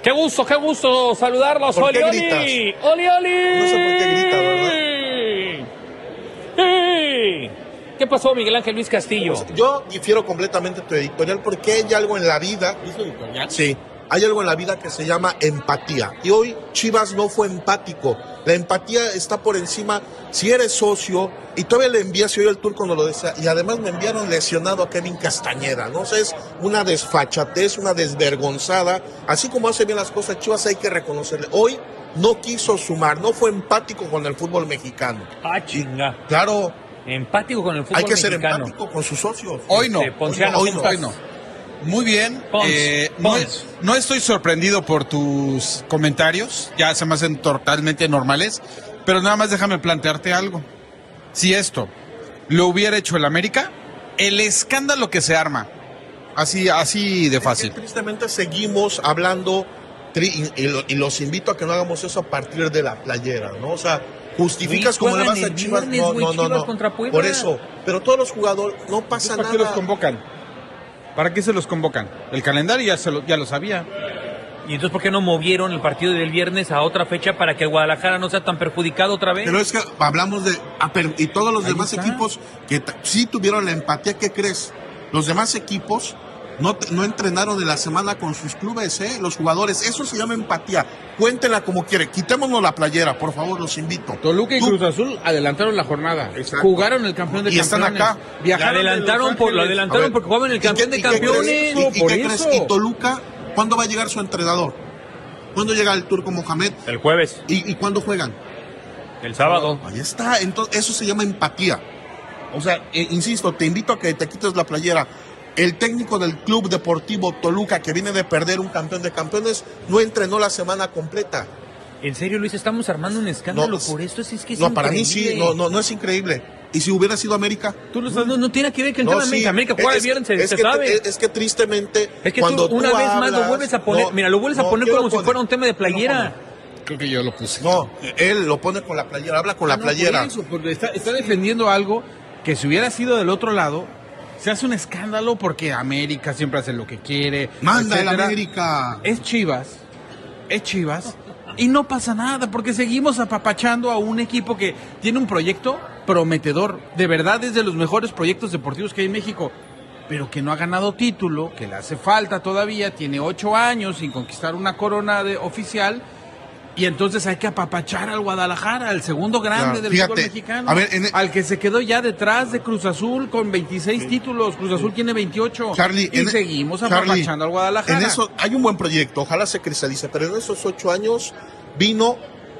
Qué gusto saludarlos. ¿Por qué Oli, gritas? Oli. Oli, Oli. No sé por qué grita, ¿verdad? ¿Qué pasó, Miguel Ángel Luis Castillo? Yo difiero completamente de tu editorial porque hay algo en la vida. ¿Hizo editorial? Sí, hay algo en la vida que se llama empatía. Y hoy Chivas no fue empático. La empatía está por encima. Si eres socio, y todavía le envías, hoy el Turco no lo decía, y además me enviaron lesionado a Kevin Castañeda. No sé, es una desfachatez, una desvergonzada. Así como hace bien las cosas Chivas, hay que reconocerle. Hoy no quiso sumar, no fue empático con el fútbol mexicano. Ah, chinga. Claro, Empático con el fútbol hay que ser mexicano. empático con sus socios. Hoy no, Ponciano, hoy ¿cómo no, estás? hoy no. Muy bien. Pons. No estoy sorprendido por tus comentarios, ya se me hacen totalmente normales, pero nada más déjame plantearte algo. Si esto lo hubiera hecho el América, el escándalo que se arma, así de fácil. Es que tristemente seguimos hablando, y los invito a que no hagamos eso a partir de la playera, ¿no? O sea, justificas Güey, como le vas juegan a el Chivas. viernes, güey, Chivas contra Puebla. Por eso, pero todos los jugadores, no pasa ¿Para qué los nada. convocan? ¿Para qué se los convocan? El calendario ya lo sabía. ¿Y entonces por qué no movieron el partido del viernes a otra fecha para que el Guadalajara no sea tan perjudicado otra vez? Pero es que hablamos de... y todos los Ahí demás está. equipos que sí tuvieron la empatía, ¿qué crees? Los demás equipos no entrenaron en la semana con sus clubes, los jugadores. Eso se llama empatía. Cuéntenla como quiere. Quitémonos la playera, por favor, los invito. Toluca y Tú- Cruz Azul adelantaron la jornada. Exacto. Jugaron el campeón de Y están campeones. acá. Lo Viajaron de adelantaron, Los lo Ángeles. adelantaron A ver, porque jugaban el campeón de campeones. ¿Y por qué eso. crees? ¿Y Toluca? ¿Cuándo va a llegar su entrenador? ¿Cuándo llega el Turco Mohamed? El jueves, ¿Y cuándo juegan? el sábado. Ahí está. Entonces, eso se llama empatía. O sea, insisto, te invito a que te quites la playera. El técnico del Club Deportivo Toluca, que viene de perder un campeón de campeones, no entrenó la semana completa. En serio, Luis, estamos armando un escándalo No, por esto. Es que es No, para mí sí, increíble. no es increíble. ¿Y si hubiera sido América? Tú lo estás, no tiene que ver que el No, tema sí. América. América juega el viernes, se sabe. Es que tristemente, Es que cuando tú una vez más lo hablas- vuelves a poner, No, mira, lo vuelves a no, poner ¿quién como lo si pone? fuera un tema de ¿Quién lo playera. Creo que yo lo puse. No, él lo pone con la playera, habla con la No, playera. por eso, porque está defendiendo algo que si hubiera sido del otro lado, se hace un escándalo porque América siempre hace lo que quiere. Manda el etcétera. América. Es Chivas, y no pasa nada porque seguimos apapachando a un equipo que tiene un proyecto prometedor. De verdad es de los mejores proyectos deportivos que hay en México, pero que no ha ganado título, que le hace falta todavía, tiene 8 años sin conquistar una corona oficial. Y entonces hay que apapachar al Guadalajara, al segundo grande Claro, del fíjate, fútbol mexicano. a ver, al que se quedó ya detrás de Cruz Azul con 26 títulos. Cruz Azul tiene 28. Charlie, y seguimos apapachando al Guadalajara. En eso hay un buen proyecto, ojalá se cristalice, pero en esos 8 años vino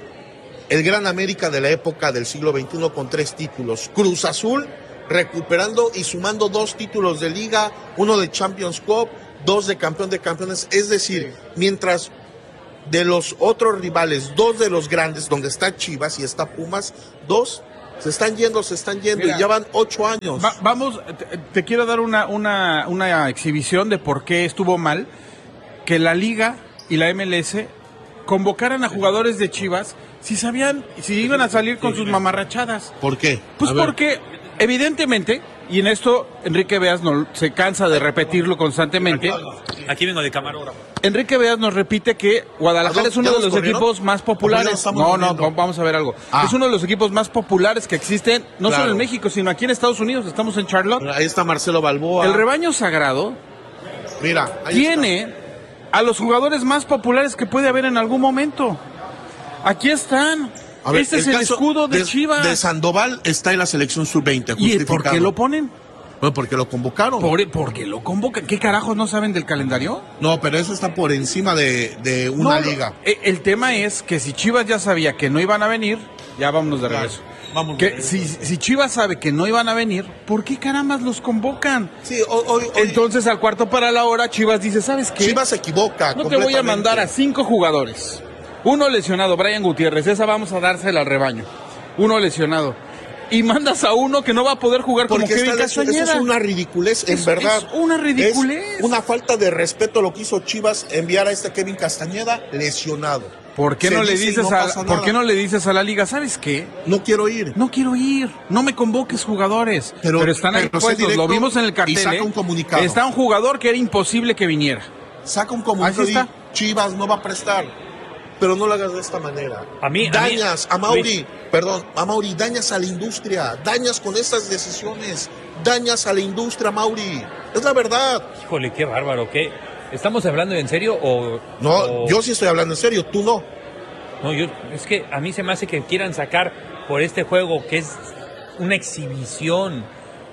el Gran América de la época del siglo XXI con 3 títulos. Cruz Azul recuperando y sumando 2 títulos de liga, 1 de Champions Cup, 2 de campeón de campeones. Es decir, mientras de los otros rivales, 2 de los grandes, donde está Chivas y está Pumas, 2 se están yendo Mira, y ya van 8 años. Vamos, te quiero dar una exhibición de por qué estuvo mal que la Liga y la MLS convocaran a jugadores de Chivas si iban a salir con sus mamarrachadas. ¿Por qué? Pues A ver. porque, evidentemente, y en esto Enrique Beas se cansa de repetirlo constantemente, Aquí vengo de camarógrafo. Enrique Beas nos repite que Guadalajara es uno ¿Ya de los los corrieron? equipos más ¿O ya populares. estamos No, volviendo? vamos a ver algo. Ah. Es uno de los equipos más populares que existen, no Claro. solo en México, sino aquí en Estados Unidos. Estamos en Charlotte. Ahí está Marcelo Balboa. El rebaño sagrado Mira, ahí tiene a los jugadores más populares que puede haber en algún momento. Aquí están. A ver, Este es el caso escudo de Chivas. De Sandoval está en la selección sub-20. ¿Y por qué lo ponen? Bueno, porque lo convocaron. Porque lo convocan. ¿Qué carajos no saben del calendario? No, pero eso está por encima de una No, liga. El tema es que si Chivas ya sabía que no iban a venir, ya vámonos de regreso. Vamos. Que si Chivas sabe que no iban a venir, ¿por qué carambas los convocan? Sí, hoy Entonces al cuarto para la hora Chivas dice, ¿sabes qué? Chivas se equivoca. No te voy a completamente. mandar a 5 jugadores. Uno lesionado, Brian Gutiérrez, esa vamos a dársela al rebaño. Uno lesionado. Y mandas a uno que no va a poder jugar como Porque Kevin eso Castañeda. es una ridiculez, en Es- verdad. es una ridiculez. Es una falta de respeto lo que hizo Chivas enviar a este Kevin Castañeda lesionado. ¿Por qué Se no le dice y dices no a pasa ¿por nada. qué no le dices a la liga, ¿sabes qué? No quiero ir. No quiero ir, no me convoques jugadores. Pero están ahí pero sé puestos, directo lo vimos en el cartel. y saca un comunicado. Está un jugador que era imposible que viniera. Saca un comunicado Así está. Chivas no va a prestar, pero no lo hagas de esta manera. Dañas a Mauri, dañas a la industria, dañas con estas decisiones, dañas a la industria, Mauri. Es la verdad. Híjole, qué bárbaro, ¿qué? ¿Estamos hablando en serio o...? No, yo sí estoy hablando en serio, tú no. No, es que a mí se me hace que quieran sacar por este juego que es una exhibición.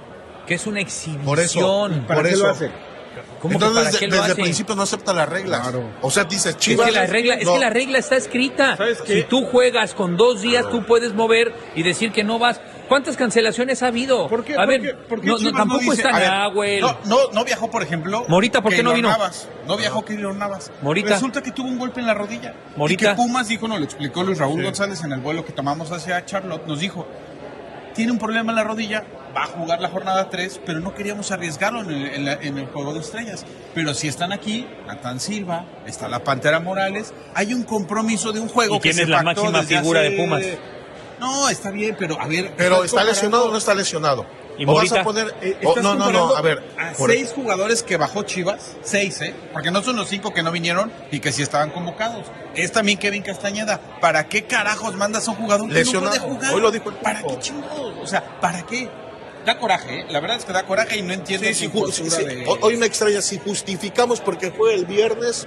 Por eso. Lo hace? ¿Cómo entonces, que para qué lo desde hace? el principio no acepta las reglas. Claro. O sea, dices, Chivas... Es que la regla está escrita. ¿Sabes qué? Si tú juegas con 2 días, tú puedes mover y decir que no vas. ¿Cuántas cancelaciones ha habido? ¿Por qué? A ver, ¿Por qué no, Chivas tampoco no dice, está a ver, Nahuel. No viajó, por ejemplo. Morita, ¿por qué no vino? No viajó Keylor Navas. Morita. Resulta que tuvo un golpe en la rodilla. Morita. Y que Pumas dijo, no, lo explicó Luis Raúl González en el vuelo que tomamos hacia Charlotte, nos dijo, tiene un problema en la rodilla, va a jugar la jornada 3, pero no queríamos arriesgarlo en el juego de estrellas. Pero si están aquí, Natán Silva, está la Pantera Morales, hay un compromiso de un juego ¿Y que quién se es la pactó máxima desde figura hace... de Pumas? No, está bien, pero a ver... Pero estás ¿está lesionado o comparando- no está lesionado? ¿Y ¿O vas Morita? a poner...? Estás no, comparando a ver. a 6 jugadores que bajó Chivas, 6, porque no son los 5 que no vinieron y que sí estaban convocados. Es también Kevin Castañeda. ¿Para qué carajos mandas a un jugador que Lesionado. no puede jugar? Hoy lo dijo el ¿Para tipo. qué chingados? O sea, ¿para qué? Da coraje, La verdad es que da coraje y no entiendo Sí, su postura sí. de... Hoy me extraña, si justificamos porque fue el viernes,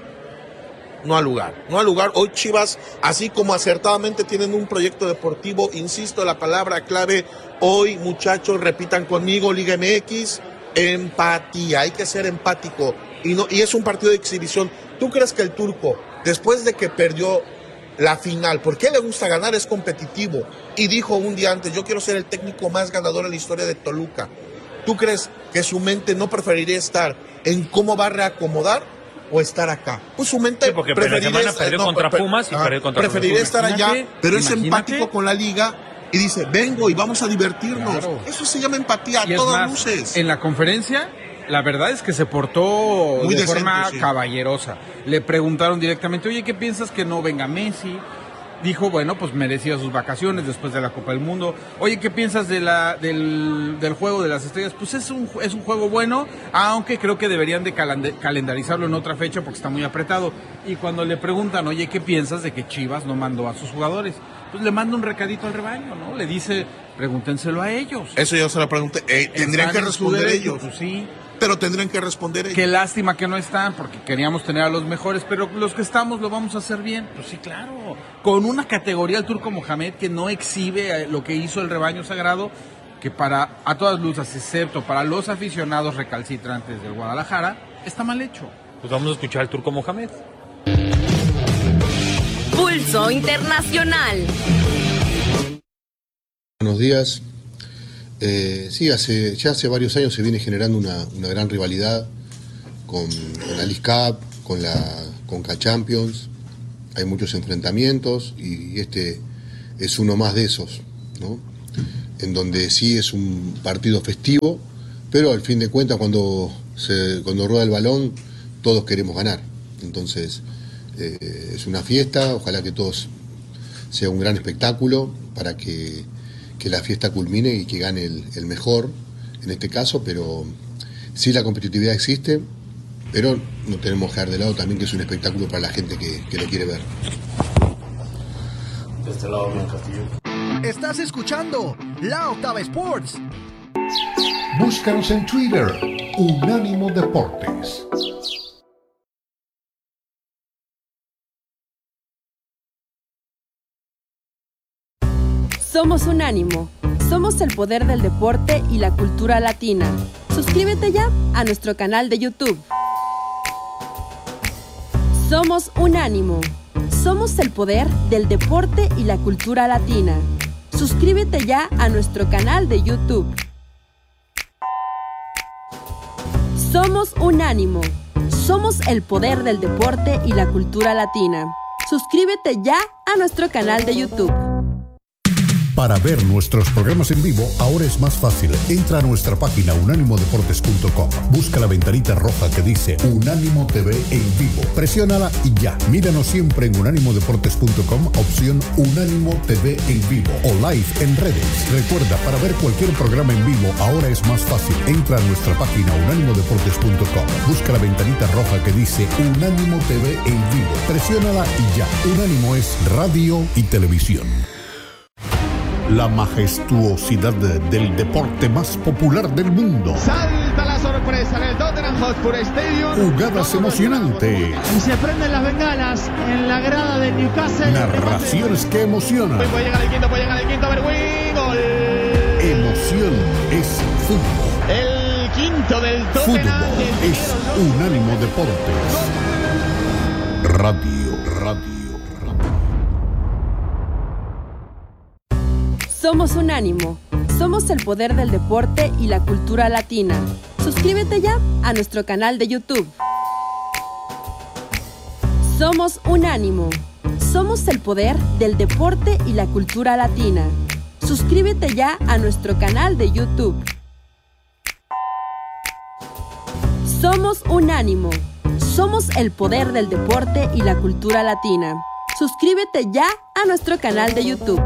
no al lugar. Hoy Chivas, así como acertadamente tienen un proyecto deportivo, insisto, la palabra clave hoy, muchachos, repitan conmigo, Liga MX, empatía, hay que ser empático. Y es un partido de exhibición. ¿Tú crees que el turco, después de que perdió la final, porque le gusta ganar, es competitivo, y dijo un día antes, yo quiero ser el técnico más ganador en la historia de Toluca? ¿Tú crees que su mente no preferiría estar en cómo va a reacomodar o estar acá? Pues su mente Sí, porque la semana perdió contra Pumas y perdió contra preferiría Cruz Azul. estar allá, Imagínate, pero es imagínate. empático con la liga y dice, vengo y vamos a divertirnos. Claro. Eso se llama empatía a Y es todas más, luces. en la conferencia, la verdad es que se portó Muy de decente, forma sí. caballerosa. Le preguntaron directamente, oye, ¿qué piensas que no venga Messi? Dijo, bueno, pues merecía sus vacaciones después de la Copa del Mundo. Oye, ¿qué piensas del juego de las estrellas? Pues es un juego bueno, aunque creo que deberían de calendarizarlo en otra fecha porque está muy apretado. Y cuando le preguntan, oye, ¿qué piensas de que Chivas no mandó a sus jugadores? Pues le manda un recadito al rebaño, ¿no? Le dice, pregúntenselo a ellos. Eso yo se lo pregunté. Tendrían Están que en su responder derecho, ellos. pues sí. Pero tendrían que responder ellos. Qué lástima que no están, porque queríamos tener a los mejores, pero los que estamos lo vamos a hacer bien. Pues sí, claro. Con una categoría el Turco Mohamed que no exhibe lo que hizo el rebaño sagrado, que para a todas luces, excepto para los aficionados recalcitrantes del Guadalajara, está mal hecho. Pues vamos a escuchar al Turco Mohamed. Pulso Internacional. Buenos días. Sí, ya hace varios años se viene generando una gran rivalidad con la League Cup, con la Conca Champions. Hay muchos enfrentamientos y este es uno más de esos, ¿no? En donde sí es un partido festivo, pero al fin de cuentas cuando rueda el balón todos queremos ganar. Entonces es una fiesta, ojalá que todos sea un gran espectáculo para que la fiesta culmine y que gane el mejor en este caso, pero sí la competitividad existe, pero no tenemos que dejar de lado también que es un espectáculo para la gente que lo quiere ver. De este lado, Blanca Castillo. Estás escuchando La Octava Sports. Búscanos en Twitter, Unánimo Deportes. Somos Unánimo. Somos el poder del deporte y la cultura latina. Suscríbete ya a nuestro canal de YouTube. Somos Unánimo. Somos el poder del deporte y la cultura latina. Suscríbete ya a nuestro canal de YouTube. Somos Unánimo. Somos el poder del deporte y la cultura latina. Suscríbete ya a nuestro canal de YouTube. Para ver nuestros programas en vivo, ahora es más fácil. Entra a nuestra página unánimodeportes.com. Busca la ventanita roja que dice Unánimo TV en vivo. Presiónala y ya. Míranos siempre en unánimodeportes.com, opción Unánimo TV en vivo o live en redes. Recuerda, para ver cualquier programa en vivo, ahora es más fácil. Entra a nuestra página unánimodeportes.com. Busca la ventanita roja que dice Unánimo TV en vivo. Presiónala y ya. Unánimo es radio y televisión. La majestuosidad del deporte más popular del mundo. Salta la sorpresa en el Tottenham Hotspur Stadium. Jugadas emocionantes. Y se prenden las bengalas en la grada de Newcastle. Narraciones que emocionan. Puede llegar el quinto, Berwin. Gol. Emoción es fútbol. El quinto del Tottenham. Fútbol es Unánimo Deportes. Radio. Somos Unánimo. Somos el poder del deporte y la cultura latina. Suscríbete ya a nuestro canal de YouTube. Somos Unánimo. Somos el poder del deporte y la cultura latina. Suscríbete ya a nuestro canal de YouTube. Somos Unánimo. Somos el poder del deporte y la cultura latina. Suscríbete ya a nuestro canal de YouTube.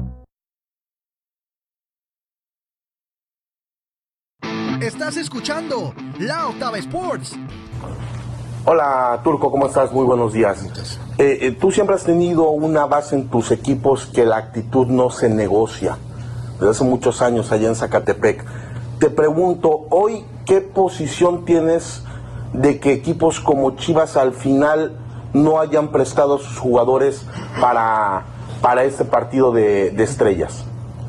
Estás escuchando La Octava Sports. Hola Turco, ¿cómo estás? Muy buenos días. Tú siempre has tenido una base en tus equipos que la actitud no se negocia. Desde hace muchos años allá en Zacatepec. Te pregunto, hoy, ¿qué posición tienes de que equipos como Chivas al final no hayan prestado a sus jugadores para este partido de estrellas?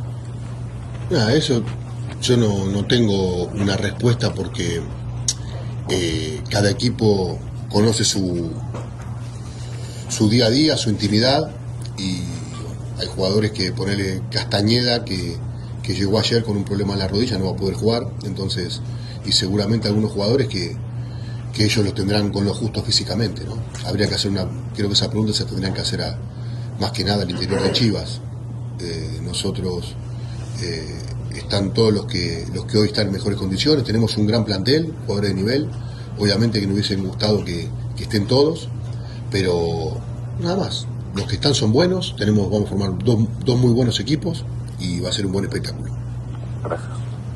Eso yo no tengo una respuesta porque cada equipo conoce su día a día, su intimidad, y hay jugadores que ponerle Castañeda que llegó ayer con un problema en la rodilla, no va a poder jugar, entonces, y seguramente algunos jugadores que ellos los tendrán con lo justo físicamente, ¿no? Habría que hacer creo que esa pregunta se tendrían que hacer más que nada al interior de Chivas. Nosotros están todos los que hoy están en mejores condiciones, tenemos un gran plantel, jugadores de nivel, obviamente que nos hubiesen gustado que estén todos, pero nada más, los que están son buenos, vamos a formar dos muy buenos equipos y va a ser un buen espectáculo. Gracias.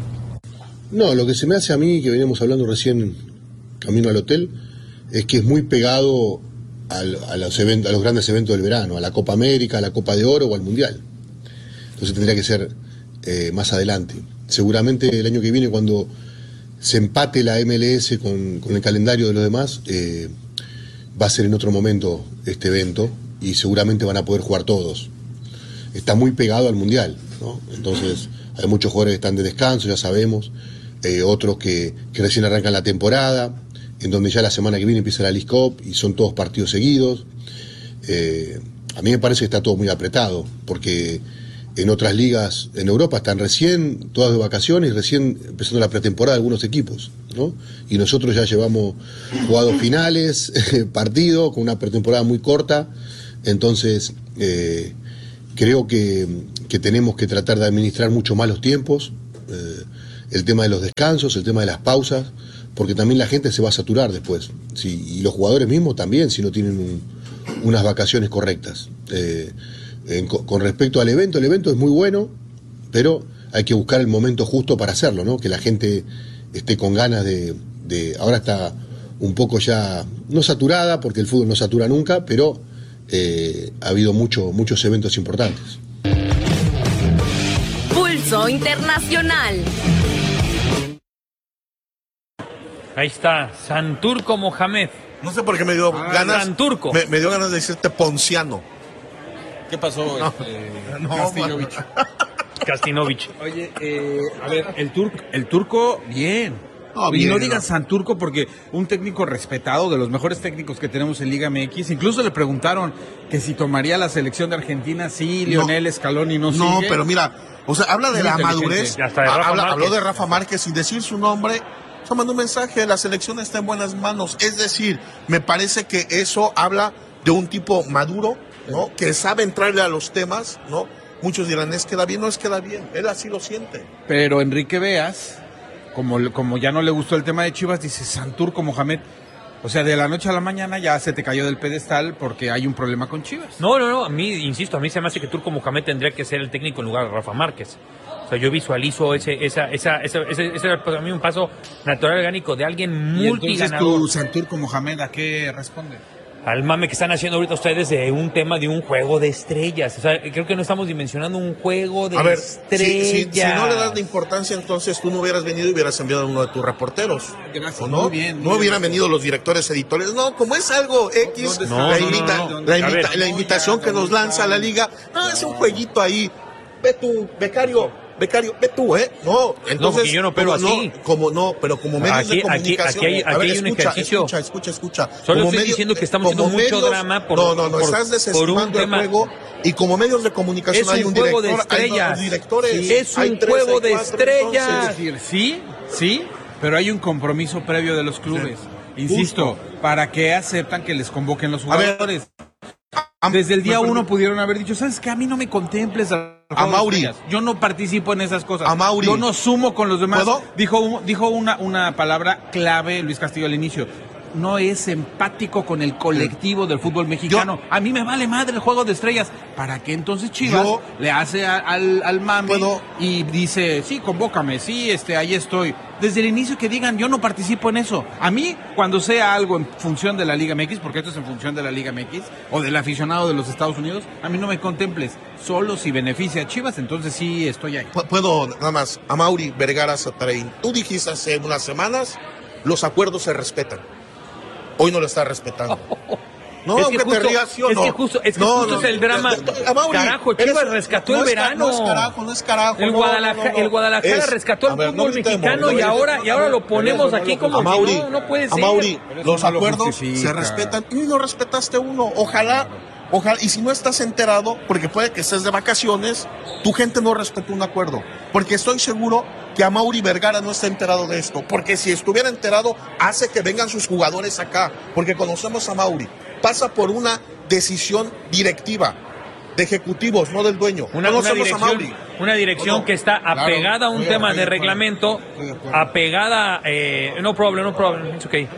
No, lo que se me hace a mí, que veníamos hablando recién camino al hotel, es que es muy pegado a los grandes eventos del verano, a la Copa América, a la Copa de Oro o al Mundial. Entonces tendría que ser más adelante. Seguramente el año que viene, cuando se empate la MLS con el calendario de los demás, va a ser en otro momento este evento y seguramente van a poder jugar todos. Está muy pegado al Mundial, ¿no? Entonces hay muchos jugadores que están de descanso, ya sabemos, otros que recién arrancan la temporada, en donde ya la semana que viene empieza la League Cup y son todos partidos seguidos. A mí me parece que está todo muy apretado, porque en otras ligas en Europa están recién todas de vacaciones, recién empezando la pretemporada de algunos equipos, ¿no? Y nosotros ya llevamos jugados finales, partidos, con una pretemporada muy corta. Entonces creo que tenemos que tratar de administrar mucho más los tiempos, el tema de los descansos, el tema de las pausas, porque también la gente se va a saturar después, ¿sí? Y los jugadores mismos también, si no tienen unas vacaciones correctas. Con respecto al evento, el evento es muy bueno, pero hay que buscar el momento justo para hacerlo, ¿no? Que la gente esté con ganas de ahora está un poco ya, no saturada, porque el fútbol no satura nunca, pero ha habido muchos eventos importantes. Pulso Internacional. Ahí está, Santurco Mohamed. No sé por qué me dio ganas. Santurco. Me dio ganas de decirte Ponciano. ¿Qué pasó? Kastinovich. Oye, a ver, el turco, bien. No, y bien, no digan Santurco, porque un técnico respetado, de los mejores técnicos que tenemos en Liga MX, incluso le preguntaron que si tomaría la selección de Argentina, sí, Lionel Scaloni no sigue. No, pero mira, o sea, habla de Muy la inteligente. madurez, Y hasta de Rafa Márquez. habló de Rafa Márquez sin decir su nombre. O sea, mandó un mensaje, la selección está en buenas manos. Es decir, me parece que eso habla de un tipo maduro, ¿no? Que sabe entrarle a los temas, ¿no? muchos dirán, es queda bien, no es queda bien, él así lo siente. Pero Enrique Veas, como ya no le gustó el tema de Chivas, dice Santurco Mohamed. O sea, de la noche a la mañana ya se te cayó del pedestal porque hay un problema con Chivas. No, a mí, insisto, a mí se me hace que Turco Mohamed tendría que ser el técnico en lugar de Rafa Márquez. O sea, yo visualizo para mí un paso natural, orgánico de alguien multiganador. ¿Y entonces tu Santurco Mohamed a qué responde? Al mame que están haciendo ahorita ustedes de un tema de un juego de estrellas. O sea, creo que no estamos dimensionando un juego de estrellas. Si no le das la importancia, entonces tú no huvieras venido y hubieras enviado a uno de tus reporteros. Gracias, ¿O no? muy bien. No hubieran venido los directores editoriales. No, como es algo X, la invitación que nos lanza la liga, es un jueguito ahí. Ve tú, becario, ve tú, No, entonces. No, yo no opero así. Pero como medios de comunicación. Aquí hay un ejercicio. Escucha. Solo estoy diciendo que estamos haciendo mucho drama por estás desestimando el juego. Y como medios de comunicación hay un director, de estrellas. Hay dos directores. Sí, es un juego de estrellas. Es decir, sí, pero hay un compromiso previo de los clubes. Sí. Insisto, ¿para qué aceptan que les convoquen los jugadores? Desde el día 1 pudieron haber dicho, ¿sabes qué? A mí no me contemples a Mauri. Yo no participo en esas cosas. A Mauri. Yo no sumo con los demás. ¿Puedo? Dijo una palabra clave Luis Castillo al inicio. No es empático con el colectivo del fútbol mexicano. A mí me vale madre el juego de estrellas. ¿Para qué entonces Chivas le hace al mame y dice, sí, convócame, sí, ahí estoy? Desde el inicio que digan, yo no participo en eso. A mí, cuando sea algo en función de la Liga MX, porque esto es en función de la Liga MX, o del aficionado de los Estados Unidos, a mí no me contemples. Solo si beneficia a Chivas, entonces sí estoy ahí. Puedo, nada más, a Mauri Vergara Satrain. Tú dijiste hace unas semanas, los acuerdos se respetan. Hoy no lo está respetando. No, es que justo, te rías, ¿sí o no? Es que justo es el drama. Carajo, Chivas rescató el verano. No es carajo. El Guadalajara rescató el fútbol mexicano y ahora lo ponemos aquí como Mauri, no puede ser. A Mauri, los acuerdos se respetan y no respetaste uno. Ojalá, y si no estás enterado, porque puede que estés de vacaciones, tu gente no respetó un acuerdo. Porque estoy seguro que a Mauri Vergara no está enterado de esto. Porque si estuviera enterado, hace que vengan sus jugadores acá. Porque conocemos a Mauri. Pasa por una decisión directiva de ejecutivos, no del dueño. Una dirección que está apegada a un tema de reglamento, apegada, no problem, it's okay.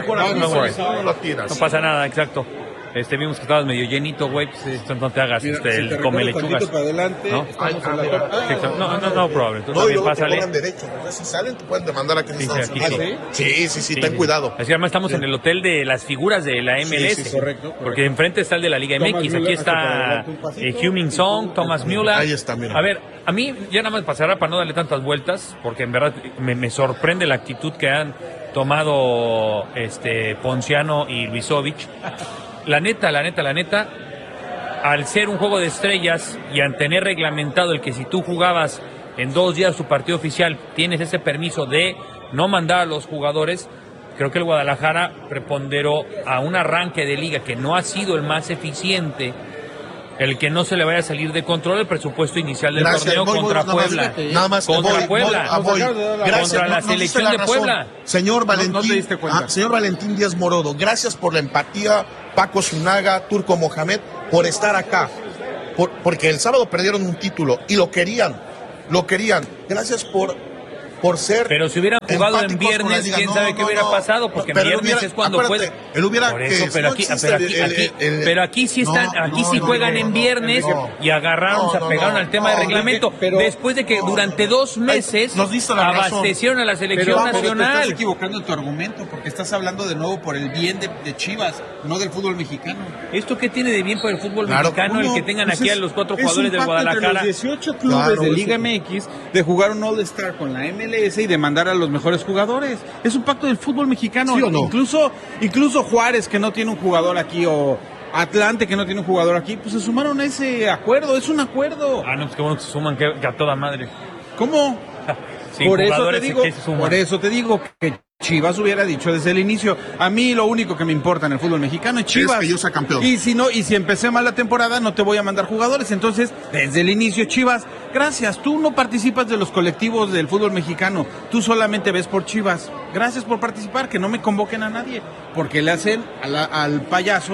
No pasa nada, exacto. Vimos que estabas medio llenito, güey, pues no te hagas el come lechugas. Para adelante, ¿no? No problem. Tú no, y luego pásale. te cobran derecho. Si salen, te pueden demandar aquí en Estados Unidos. Sí, ten cuidado. Así que además estamos en el hotel de las figuras de la MLS. Sí, correcto. Porque enfrente está el de la Liga MX. Aquí está Heung-min Son, Thomas Müller. Ahí está, mira. A ver, a mí ya nada más pasará para no darle tantas vueltas, porque en verdad me sorprende la actitud que han tomado Ponciano y Luisovich. La neta, al ser un juego de estrellas y al tener reglamentado el que si tú jugabas en 2 días tu partido oficial, tienes ese permiso de no mandar a los jugadores, creo que el Guadalajara preponderó a un arranque de liga que no ha sido el más eficiente, el que no se le vaya a salir de control el presupuesto inicial del torneo contra Puebla. Nada más contra la selección de Puebla. Señor Valentín, no te diste cuenta. Señor Valentín Díaz Morodo, gracias por la empatía, Paco Zúñiga, Turco Mohamed, por estar acá. Porque el sábado perdieron un título y lo querían. Gracias por ser. Pero si hubieran jugado en viernes, quién sabe qué hubiera pasado, porque en viernes es cuando puede. Él hubiera por eso, pero aquí sí están, aquí sí juegan en viernes y agarraron, se apegaron al tema de reglamento. Después de que durante 2 meses abastecieron a la selección nacional. Te estás equivocando en tu argumento, porque estás hablando de nuevo por el bien de Chivas, no del fútbol mexicano. ¿Esto qué tiene de bien por el fútbol mexicano el que tengan aquí a los 4 jugadores del Guadalajara? Entre los 18 clubes de Liga MX de jugar un All-Star con la MLS y de mandar a los mejores jugadores. Es un pacto del fútbol mexicano. ¿Sí o no? Incluso Juárez, que no tiene un jugador aquí, o Atlante, que no tiene un jugador aquí, pues se sumaron a ese acuerdo. Es un acuerdo. No, pues qué bueno que se suman, que a toda madre. ¿Cómo? Por eso te digo que Chivas hubiera dicho desde el inicio, a mí lo único que me importa en el fútbol mexicano es Chivas. Es que yo sea campeón. Y si empecé mal la temporada, no te voy a mandar jugadores. Entonces, desde el inicio, Chivas, gracias. Tú no participas de los colectivos del fútbol mexicano. Tú solamente ves por Chivas. Gracias por participar, que no me convoquen a nadie. Porque le hacen al payaso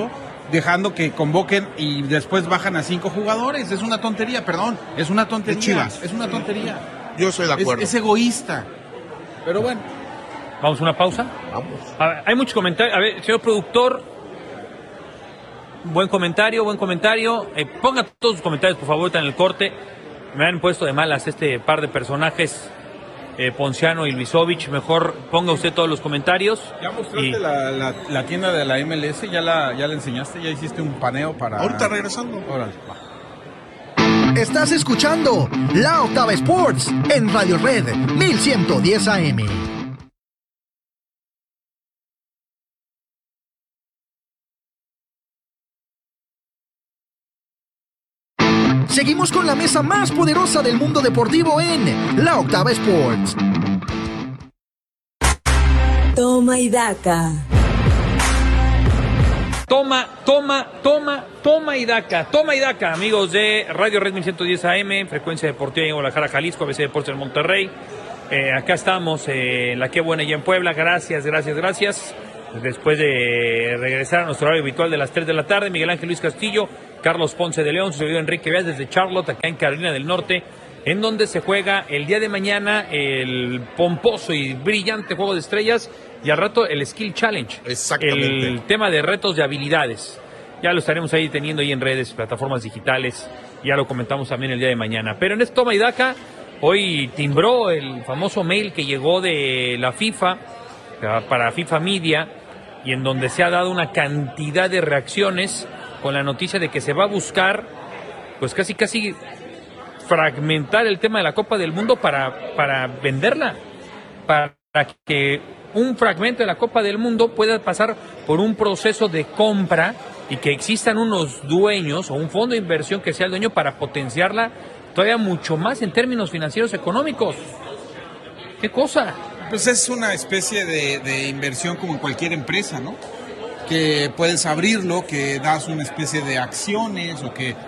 dejando que convoquen y después bajan a 5 jugadores. Es una tontería, perdón. Es una tontería. Chivas. Es una tontería. Yo estoy de acuerdo. Es egoísta. Pero bueno. Vamos a una pausa. Vamos. A ver, hay muchos comentarios. A ver, señor productor. Buen comentario. Ponga todos sus comentarios, por favor, ahorita en el corte. Me han puesto de malas este par de personajes, Ponciano y Luisovich. Mejor ponga usted todos los comentarios. ¿Ya mostraste la tienda de la MLS? ¿Ya la enseñaste? ¿Ya hiciste un paneo para...? Ahorita regresando. Órale, va. Estás escuchando La Octava Sports en Radio Red 1110 AM. Seguimos con la mesa más poderosa del mundo deportivo en La Octava Sports. Toma y daca. Toma y daca, amigos de Radio Red 1110 AM, frecuencia deportiva en Guadalajara, Jalisco, ABC Deportes en Monterrey. Acá estamos en la Qué Buena y en Puebla. Gracias. Después de regresar a nuestro horario habitual de las 3 de la tarde, Miguel Ángel Luis Castillo, Carlos Ponce de León, su servidor Enrique Víaz desde Charlotte, acá en Carolina del Norte, en donde se juega el día de mañana el pomposo y brillante Juego de Estrellas y al rato el Skill Challenge. Exactamente. El tema de retos de habilidades. Ya lo estaremos ahí teniendo ahí en redes, plataformas digitales, ya lo comentamos también el día de mañana. Pero en este Toma y Daca, hoy timbró el famoso mail que llegó de la FIFA para FIFA Media, y en donde se ha dado una cantidad de reacciones con la noticia de que se va a buscar, pues casi fragmentar el tema de la Copa del Mundo para venderla, para que un fragmento de la Copa del Mundo pueda pasar por un proceso de compra y que existan unos dueños o un fondo de inversión que sea el dueño para potenciarla todavía mucho más en términos financieros económicos. ¿Qué cosa? Pues es una especie de inversión como en cualquier empresa, ¿no? Que puedes abrirlo, que das una especie de acciones o que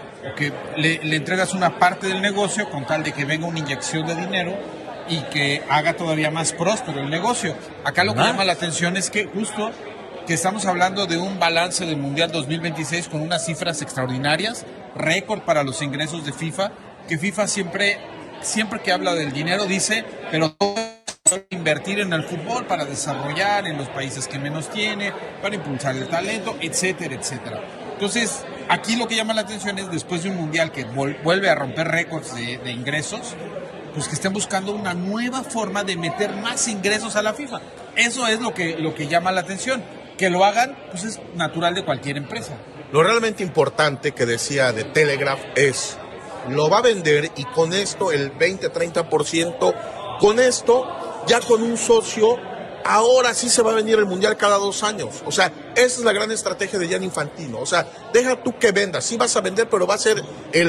le entregas una parte del negocio con tal de que venga una inyección de dinero y que haga todavía más próspero el negocio. Acá lo que llama la atención es que justo que estamos hablando de un balance del Mundial 2026 con unas cifras extraordinarias, récord para los ingresos de FIFA, que FIFA siempre que habla del dinero dice, pero invertir en el fútbol para desarrollar en los países que menos tiene, para impulsar el talento, etcétera, etcétera. Entonces, aquí lo que llama la atención es después de un mundial que vuelve a romper récords de ingresos, pues que estén buscando una nueva forma de meter más ingresos a la FIFA. Eso es lo que llama la atención. Que lo hagan, pues es natural de cualquier empresa. Lo realmente importante que decía de Telegraph es, lo va a vender y con esto el 20-30%, con esto ya con un socio, ahora sí se va a venir el Mundial cada 2 años. O sea, esa es la gran estrategia de Gianni Infantino. O sea, deja tú que vendas, sí vas a vender, pero va a ser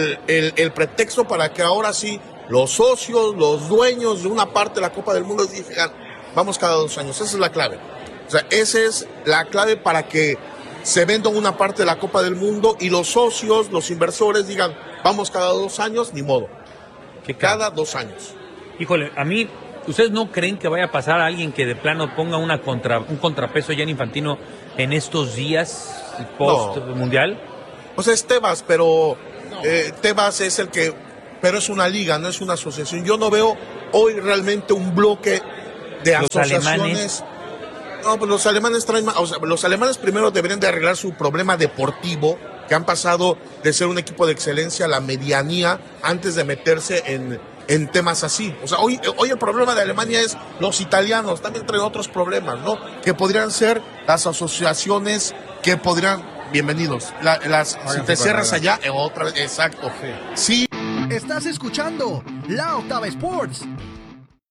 el pretexto para que ahora sí los socios, los dueños de una parte de la Copa del Mundo digan, vamos cada 2 años. Esa es la clave. O sea, esa es la clave para que se venda una parte de la Copa del Mundo y los socios, los inversores digan, vamos cada 2 años, ni modo. Que cada 2 años. Híjole, a mí... ¿Ustedes no creen que vaya a pasar a alguien que de plano ponga un contrapeso a Gianni Infantino en estos días post-mundial? O sea, es Tebas, pero Tebas es pero es una liga, no es una asociación. Yo no veo hoy realmente un bloque de asociaciones. Alemanes. No, pues los alemanes los alemanes primero deberían de arreglar su problema deportivo, que han pasado de ser un equipo de excelencia a la medianía antes de meterse en temas así. O sea, hoy el problema de Alemania es los italianos, también traen otros problemas, ¿no? Que podrían ser las asociaciones que podrían, bienvenidos, si te cierras allá, otra vez, exacto. Sí. Estás escuchando La Octava Sports